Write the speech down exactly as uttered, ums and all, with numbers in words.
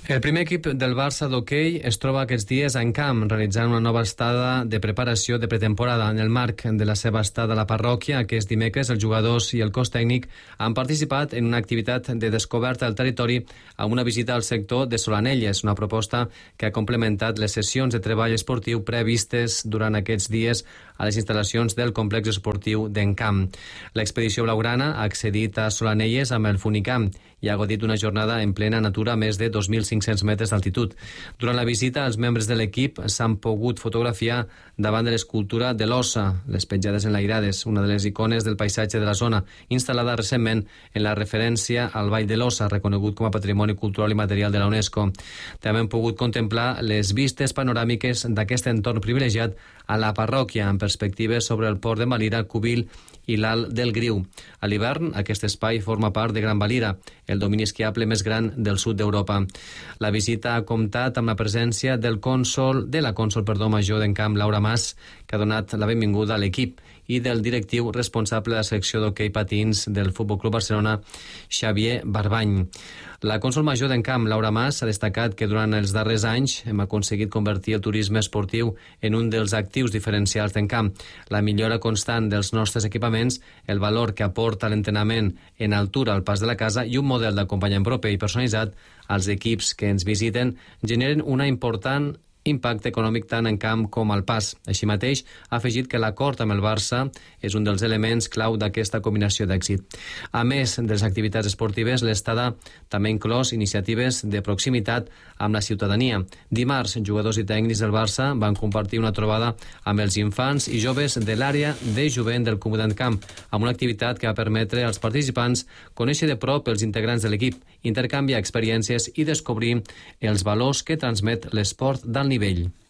El primer equip del Barça d'hoquei es troba aquests dies en camp, realitzant una nova estada de preparació de pretemporada. En el marc de la seva estada a la parròquia, aquest dimecres, els jugadors i el cos tècnic han participat en una activitat de descoberta del territori amb una visita al sector de Solanelles, una proposta que ha complementat les sessions de treball esportiu previstes durant aquests dies a les instal·lacions del complex esportiu d'Encamp. L'expedició blaugrana ha accedit a Solanelles amb el Funicamp i ha godit una jornada en plena natura a més de dos mil cinc-cents metres d'altitud. Durant la visita, els membres de l'equip s'han pogut fotografiar davant de l'escultura de l'Ossa, les petjades enlairades, una de les icones del paisatge de la zona, instal·lada recentment en la referència al Vall de l'Ossa, reconegut com a Patrimoni Cultural i Material de la UNESCO. També han pogut contemplar les vistes panoràmiques d'aquest entorn privilegiat a la parròquia, en perspectives sobre el port de Valira, Cubil i l'Alt del Griu. A l'hivern, aquest espai forma part de Gran Valira, el domini esquiable més gran del sud d'Europa. La visita ha comptat amb la presència del cònsol, de la cònsol perdó, major d'Encamp, Laura Mas, que ha donat la benvinguda a l'equip, i del directiu responsable de la secció d'hoquei patins del Futbol Club Barcelona, Xavier Barbany. La cònsol major d'Encamp, Laura Mas, ha destacat que durant els darrers anys hem aconseguit convertir el turisme esportiu en un dels actius diferencials d'Encamp. La millora constant dels nostres equipaments, el valor que aporta l'entrenament en altura al pas de la casa i un model d'acompanyament proper i personalitzat als equips que ens visiten generen una important impacte econòmic tant en camp com al pas. Així mateix, ha afegit que l'acord amb el Barça és un dels elements clau d'aquesta combinació d'èxit. A més de les activitats esportives, l'estada també inclòs iniciatives de proximitat amb la ciutadania. Dimarts, jugadors i tècnics del Barça van compartir una trobada amb els infants i joves de l'àrea de jovent del Comú d'Encamp, amb una activitat que va permetre als participants conèixer de prop els integrants de l'equip, intercanviar experiències i descobrir els valors que transmet l'esport d'alt nivell.